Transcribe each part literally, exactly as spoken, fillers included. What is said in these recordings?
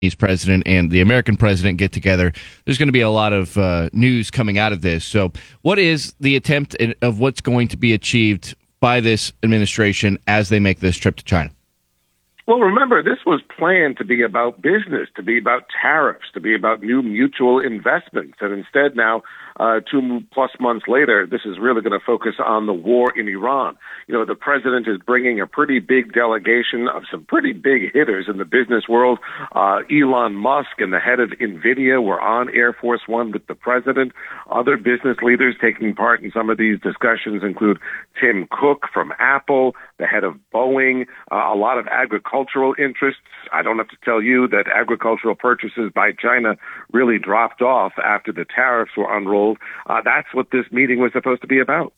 Chinese president and the American president get together, there's going to be a lot of uh, news coming out of this. So what is the attempt of what's going to be achieved by this administration as they make this trip to China? Well, remember, this was planned to be about business, to be about tariffs, to be about new mutual investments. And instead now, uh, two plus months later, this is really going to focus on the war in Iran. You know, the president is bringing a pretty big delegation of some pretty big hitters in the business world. Uh, Elon Musk and the head of NVIDIA were on Air Force One with the president. Other business leaders taking part in some of these discussions include Tim Cook from Apple, the head of Boeing, uh, a lot of agricultural interests. I don't have to tell you that agricultural purchases by China really dropped off after the tariffs were unrolled. Uh, that's what this meeting was supposed to be about.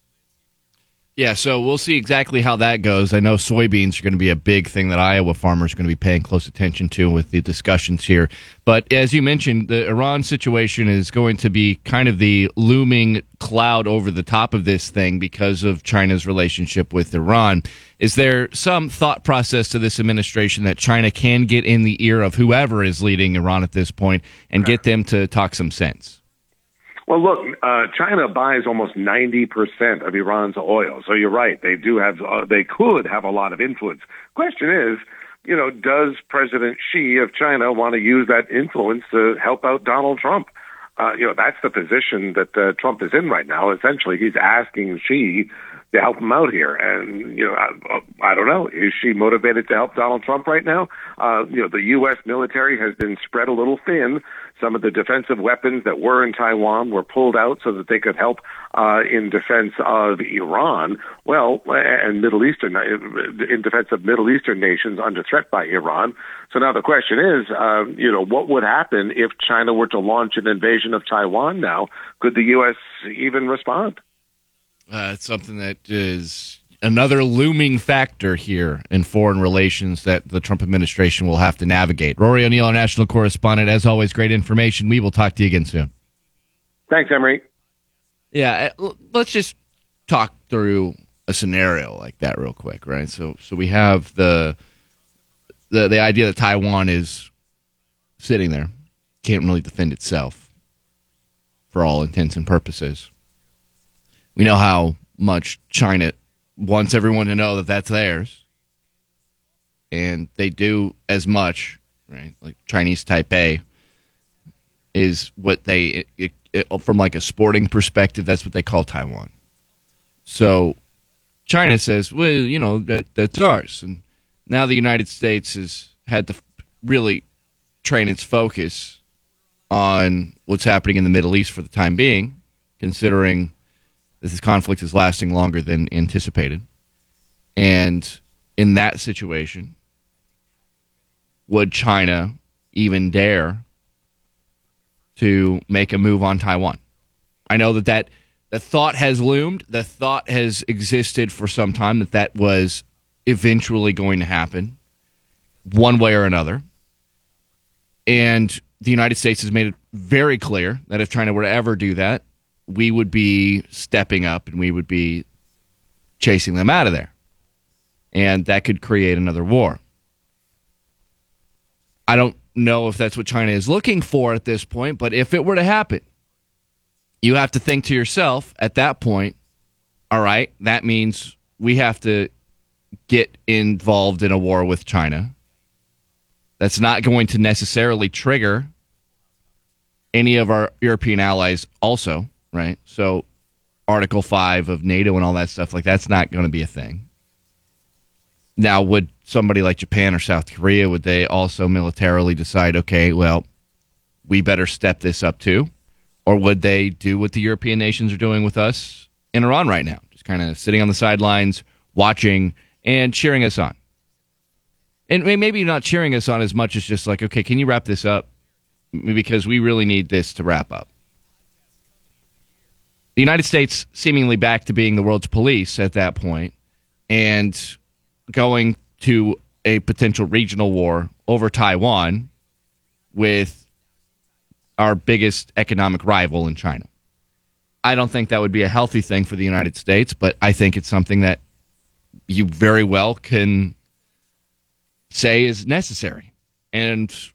Yeah, so we'll see exactly how that goes. I know soybeans are going to be a big thing that Iowa farmers are going to be paying close attention to with the discussions here. But as you mentioned, the Iran situation is going to be kind of the looming cloud over the top of this thing because of China's relationship with Iran. Is there some thought process to this administration that China can get in the ear of whoever is leading Iran at this point and get them to talk some sense? Well, look, uh, China buys almost ninety percent of Iran's oil. So you're right. They do have, uh, they could have a lot of influence. Question is, you know, does President Xi of China want to use that influence to help out Donald Trump? Uh, you know, that's the position that uh, Trump is in right now. Essentially, he's asking Xi to help him out here. And, you know, I, I don't know. Is she motivated to help Donald Trump right now? Uh, you know, the U S military has been spread a little thin. Some of the defensive weapons that were in Taiwan were pulled out so that they could help uh, in defense of Iran. Well, and Middle Eastern, in defense of Middle Eastern nations under threat by Iran. So now the question is, uh, you know, what would happen if China were to launch an invasion of Taiwan now? Could the U S even respond? Uh, it's something that is another looming factor here in foreign relations that the Trump administration will have to navigate. Rory O'Neill, our national correspondent, as always, great information. We will talk to you again soon. Thanks, Emery. Yeah, let's just talk through a scenario like that real quick, right? So, so we have the the the idea that Taiwan is sitting there, can't really defend itself for all intents and purposes. We know how much China wants everyone to know that that's theirs, and they do as much, right? Like Chinese Taipei is what they, it, it, from like a sporting perspective, that's what they call Taiwan. So China says, well, you know, that that's ours. And now the United States has had to really train its focus on what's happening in the Middle East for the time being, considering this conflict is lasting longer than anticipated. And in that situation, would China even dare to make a move on Taiwan? I know that, that the thought has loomed. The thought has existed for some time that that was eventually going to happen one way or another. And the United States has made it very clear that if China were to ever do that, we would be stepping up and we would be chasing them out of there. And that could create another war. I don't know if that's what China is looking for at this point, but if it were to happen, you have to think to yourself at that point, all right, that means we have to get involved in a war with China. That's not going to necessarily trigger any of our European allies also. Right, so Article five of NATO and all that stuff, like that's not going to be a thing. Now, would somebody like Japan or South Korea, would they also militarily decide, okay, well, we better step this up too? Or would they do what the European nations are doing with us in Iran right now? Just kind of sitting on the sidelines, watching and cheering us on. And maybe not cheering us on as much as just like, okay, can you wrap this up? Because we really need this to wrap up. The United States seemingly back to being the world's police at that point and going to a potential regional war over Taiwan with our biggest economic rival in China. I don't think that would be a healthy thing for the United States, but I think it's something that you very well can say is necessary. And